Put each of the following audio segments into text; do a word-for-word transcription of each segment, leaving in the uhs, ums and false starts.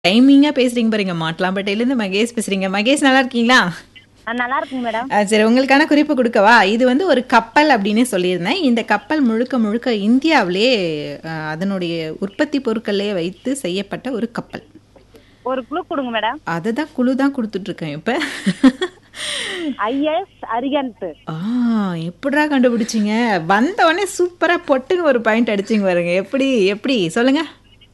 டைமிங்கா பேசுறீங்க பாருங்க. மாட்டலாம்பேட்டையிலேருந்து மகேஷ் பேசுறீங்க. மகேஷ் நல்லா இருக்கீங்களா? ஆ, நல்லா இருக்குங்க மேடம். ஆ, சரி, உங்களுக்கான குறிப்பு கொடுக்கவா? இது வந்து ஒரு கப்பல் அப்படின்னு சொல்லியிருந்தேன். இந்த கப்பல் முழுக்க முழுக்க இந்தியாவிலே அ, அதனுடைய உற்பத்தி பொருட்களே வைத்து செய்யப்பட்ட ஒரு கப்பல். ஒரு குழு கொடுங்க மேடம். அதை தான் குழு தான் கொடுத்துட்டு இருக்கேன் இப்ப. ஐஎஸ் அரிகன்ட். ஆ, எப்படிடா கண்டுபிடிச்சீங்க? வந்த உடனே சூப்பரா பொட்டுன்னு ஒரு பாயிண்ட் அடிச்சிங்க பாருங்க. எப்படி எப்படி சொல்லுங்க.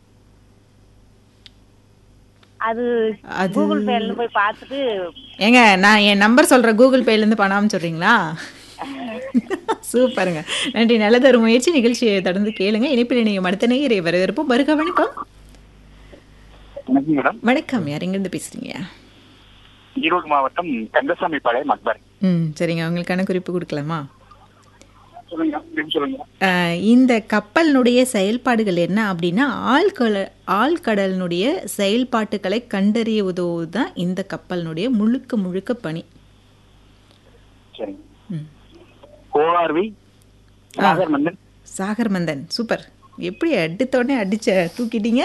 அது அது கூகுள் பேல போய் பார்த்துட்டு ஏங்க, நான் என் நம்பர் சொல்றேன், கூகுள் பேல இருந்து பண்ணாம சொல்றீங்களா? சூப்பருங்க, நன்றி. நல்லதொரு முயற்சி. நிகழ்ச்சியை தொடர்ந்து கேளுங்க. இணைப்பில் இணைய அடுத்த நேயரை வரவேற்போம். வருக. வணக்கம். வணக்கம் மேடம். வணக்கம். யார் எங்கிருந்து பேசுறீங்க? ஈரோடு மாவட்டம் கந்தசாமி பாளையம் அக்பர். ம், சரிங்க. உங்களுக்கான குறிப்பு கொடுக்கலாமா? சொல்லுங்க, திரும்பி சொல்லுங்க. அஹ், இந்த கப்பலினுடைய செயல்பாடுகள் என்ன அப்படின்னா, ஆழ்கட ஆழ்கடலினுடைய செயல்பாட்டுகளை கண்டறிய உதவுவது தான் இந்த கப்பலினுடைய முழுக்க முழுக்க பணி. சரிங்க. ம். ஓஆர்வி சாகர் மந்தன். சாகர் மந்தன். சூப்பர். எப்படி அடுத்த உடனே அடிச்ச தூக்கிட்டீங்க.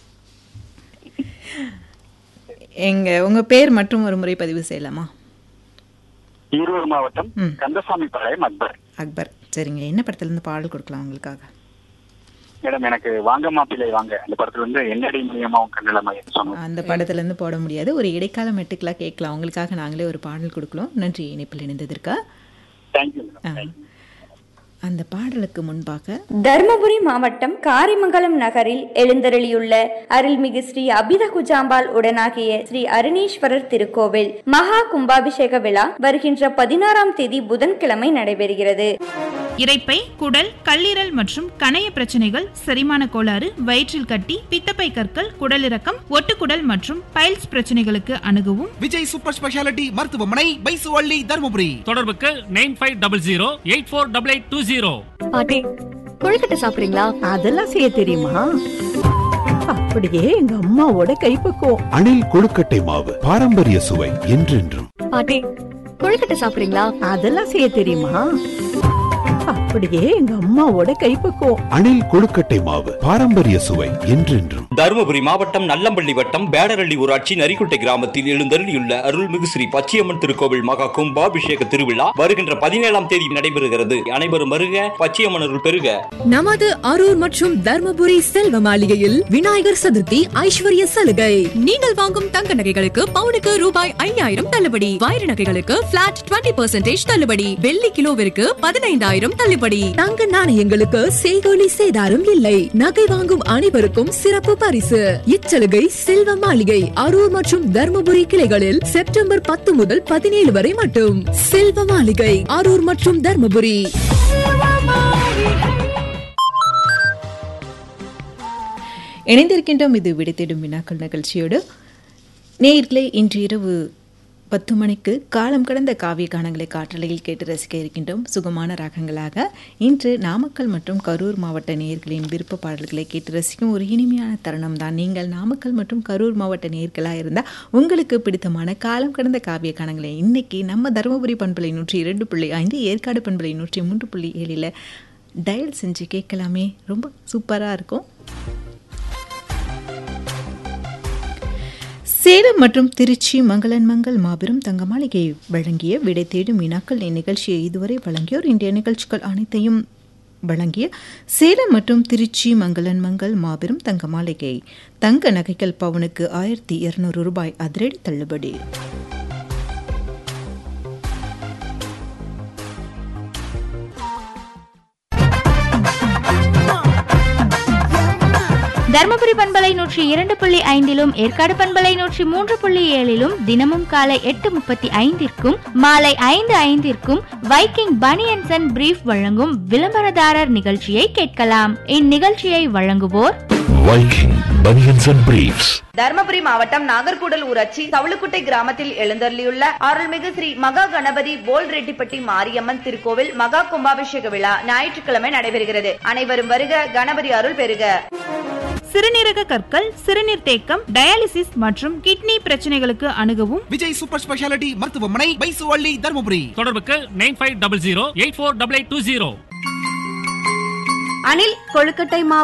எங்க உங்க பேர் மற்றும் ஒரு முறை பதிவு செய்யலாமா? ஈரோடு மாவட்டம் ம். கந்தசாமி பாளையம் அக்பர். அக்பர். சரிங்க. என்ன படத்துல இருந்து பாடல் கொடுக்கலாம் உங்களுக்காக? மேடம், எனக்கு வாங்க மாப்பிள்ளை வாங்க அந்த படத்துல வந்து என்னடி மூலியமாவும் கண்ணிலமாய் சொன்னோம். அந்த படத்துல இருந்து போட முடியாது. ஒரு இடைக்கால மெட்டுக்கெல்லாம் கேட்கலாம். உங்களுக்காக நாங்களே ஒரு பாடல் கொடுக்கலாம். நன்றி இணைப்பில் இணைந்ததற்கா. Thank you madam. ஆ. தேங்க்யூ. அந்த பாடலுக்கு முன்பாக தர்மபுரி மாவட்டம் காரிமங்கலம் நகரில் எழுந்தருளியுள்ள அருள்மிகு ஸ்ரீ அபித குஜாம்பாள் உடனாகிய ஸ்ரீ அருணீஸ்வரர் திருக்கோவில் மகா கும்பாபிஷேக விழா வருகின்ற பதினாறாம் தேதி புதன்கிழமை நடைபெறுகிறது. இரைப்பை, குடல், கல்லீரல் மற்றும் கணைய பிரச்சனைகள், செரிமான கோளாறு, வயிற்றில் கட்டி, பித்தப்பை கற்கள், குடலிறக்கம், ஒட்டுக்குடல் மற்றும் பைல்ஸ் பிரச்சனைகளுக்கு அணுகவும் விஜய் சூப்பர் ஸ்பெஷாலிட்டி மருத்துவமனை, பைசுவள்ளி, தருமபுரி. தொடர்புக்கு nine five double zero eight four double eight two zero. பாட்டி, கொழுக்கட்டை சாப்பிடுறீங்களா? அதெல்லாம் செய்ய தெரியுமா? அப்படியே எங்க அம்மாவோட கைப்பக்குவம். அணில் கொழுக்கட்டை மாவு, பாரம்பரிய சுவை என்றென்றும். பாட்டி, கொழுக்கட்டை சாப்பிடுறீங்களா? அதெல்லாம் செய்ய தெரியுமா? அப்படியே எங்க அம்மாவோட கைப்பக்குவம். அணில் கொழுக்கட்டை மாவு, பாரம்பரிய சுவை என்றென்றும். தருமபுரி மாவட்டம் நல்லம்பள்ளி வட்டம் பேடரள்ளி ஊராட்சி நரிக்குட்டை கிராமத்தில் எழுந்தருளியுள்ள அருள்மிகு ஸ்ரீ பச்சையம்மன் திருக்கோவில் மகா கும்பாபிஷேக திருவிழா வருகின்ற பதினேழாம் தேதி நடைபெறுகிறது. அனைவரும் வருக, பச்சையம்மன் அருள் பெறுக. நமது அரூர் மற்றும் தர்மபுரி செல்வ மாளிகையில் விநாயகர் சதுர்த்தி ஐஸ்வர்ய சலுகை. நீங்கள் வாங்கும் தங்க நகைகளுக்கு பவுனுக்கு ரூபாய் ஐயாயிரம் தள்ளுபடி. வைர நகைகளுக்கு பிளாட் இருபது பர்சன்டேஜ் தள்ளுபடி. வெள்ளி கிலோவிற்கு பதினைந்தாயிரம் தள்ளுபடி. தங்க நாணயங்களுக்கு செய்கூலி சேதாரம் இல்லை. நகை வாங்கும் அனைவருக்கும் சிறப்பு பரிசு. இச்சலுகை செல்வ மாளிகை அரூர் மற்றும் தர்மபுரி கிளைகளில் செப்டம்பர் பத்து முதல் பதினேழு வரை மட்டும். செல்வ மாளிகை அரூர் மற்றும் தர்மபுரி. இணைந்திருக்கின்றோம். இது விடைத்திடும் வினாக்கள் நிகழ்ச்சியோடு. நேயர்களே, இன்று இரவு பத்து மணிக்கு காலம் கடந்த காவிய கானங்களை காற்றலையில் கேட்டு ரசிக்க இருக்கின்றோம். சுகமான ராகங்களாக இன்று நாமக்கல் மற்றும் கரூர் மாவட்ட நேயர்களின் விருப்ப பாடல்களை கேட்டு ரசிக்கும் ஒரு இனிமையான தருணம் தான். நீங்கள் நாமக்கல் மற்றும் கரூர் மாவட்ட நேயர்களாக இருந்தால் உங்களுக்கு பிடித்தமான காலம் கடந்த காவிய கானங்களை இன்னைக்கு நம்ம தருமபுரி பண்பலை நூற்றி இரண்டு புள்ளி ஐந்து, ஏற்காடு பண்பலை நூற்றி மூன்று புள்ளி ஏழில் டயல் செஞ்சு கேட்கலாமே. ரொம்ப சூப்பராக இருக்கும். சேலம் மற்றும் திருச்சி மங்களன் மங்கள் மாபெரும் தங்க மாளிகை வழங்கிய விடை தேடும் வினாக்கள் இந்நிகழ்ச்சியை இதுவரை வழங்கியோர் இன்றைய நிகழ்ச்சிகள் அனைத்தையும் வழங்கிய சேலம் மற்றும் திருச்சி மங்களன் மங்கள் மாபெரும் தங்க மாளிகை. தங்க நகைகள் பவுனுக்கு ஆயிரத்தி இருநூறு ரூபாய் அதிரடி தள்ளுபடி. தர்மபுரி பண்பலை நூற்றி இரண்டு புள்ளி ஐந்திலும் ஏற்காடு பண்பலை நூற்றி மூன்று புள்ளி ஏழிலும் தினமும் காலை எட்டு முப்பத்தி ஐந்திற்கும் மாலை ஐந்து ஐந்திற்கும் வைக்கிங் பனியன்ஸ் அண்ட் பிரீஃப் வழங்கும் விளம்பரதாரர் நிகழ்ச்சியை கேட்கலாம். இந்நிகழ்ச்சியை வழங்குவோர் Viking banians and briefs. Dharmapuri மாவட்டம் நாகர்கூடல் ஊராட்சி தவளுக்குட்டை கிராமத்தில் எழுந்தருளியுள்ள அருள்மிகு ஸ்ரீ மகா கணபதி போல் ரெட்டிப்பட்டி மாரியம்மன் திருக்கோவில் மகா கும்பாபிஷேக விழா ஞாயிற்றுக்கிழமை நடைபெறுகிறது. அனைவரும் வருக, கணபதி அருள் பெறுக. சிறுநீரக கற்கள், சிறுநீர் தேக்கம், டயாலிசிஸ் மற்றும் கிட்னி பிரச்சனைகளுக்கு அணுகவும் விஜய் சூப்பர் ஸ்பெஷாலிட்டி மருத்துவமனை, பைசுவள்ளி, தருமபுரி. தொடர்புக்கு nine five double zero eight four double eight two zero. அணில் கொழுக்கட்டை மாவு